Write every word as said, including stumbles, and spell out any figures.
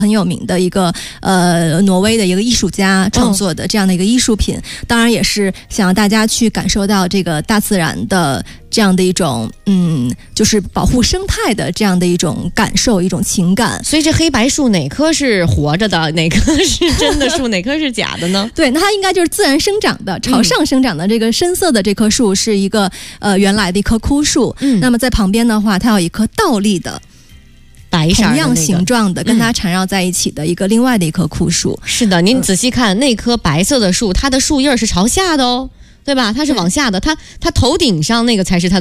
很有名的一个呃挪威的一个艺术家创作的这样的一个艺术品，哦、当然也是想让大家去感受到这个大自然的这样的一种嗯，就是保护生态的这样的一种感受，一种情感。 所以这黑白树哪棵是活着的，哪棵是真的树，哪棵是假的呢？ 对，那它应该就是自然生长的，朝上生长的这个深色的这棵树是一个呃原来的一棵枯树，嗯，那么在旁边的话，它有一棵倒立的。 白色、那个、 同样形状的跟它缠绕在一起的一个另外的一棵枯树、 嗯、是的，您仔细看、呃、那棵白色的树，它的树叶是朝下的哦，对吧？它是往下的，它它头顶上那个才是它的